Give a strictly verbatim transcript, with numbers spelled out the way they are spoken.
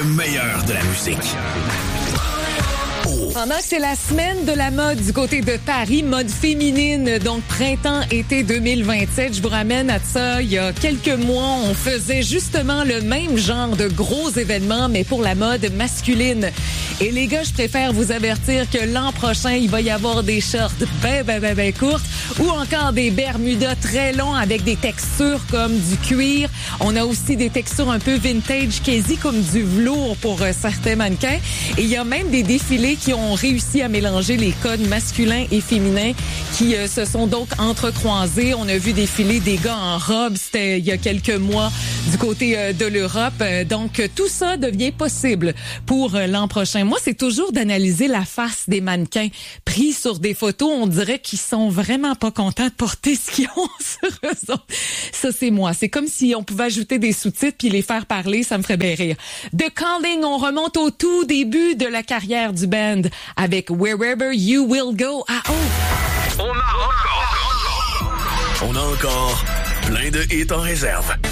meilleur de la musique. Pendant que c'est la semaine de la mode du côté de Paris, mode féminine, donc printemps-été deux mille vingt-sept, je vous ramène à ça. Il y a quelques mois, on faisait justement le même genre de gros événements, mais pour la mode masculine. Et les gars, je préfère vous avertir que l'an prochain, il va y avoir des shorts ben, ben, ben, ben courtes ou encore des bermudas très longs avec des textures comme du cuir. On a aussi des textures un peu vintage, quasi comme du velours pour euh, certains mannequins. Et il y a même des défilés qui ont réussi à mélanger les codes masculins et féminins qui euh, se sont donc entrecroisés. On a vu défiler des gars en robe, c'était il y a quelques mois du côté euh, de l'Europe. Euh, donc, tout ça devient possible pour euh, l'an prochain. Moi, c'est toujours d'analyser la face des mannequins pris sur des photos. On dirait qu'ils sont vraiment pas contents de porter ce qu'ils ont sur eux autres. Ça, c'est moi. C'est comme si on pouvait ajouter des sous-titres puis les faire parler. Ça me ferait bien rire. The Calling, on remonte au tout début de la carrière du band avec Wherever You Will Go. Ah oh! On a encore, on a encore plein de hits en réserve.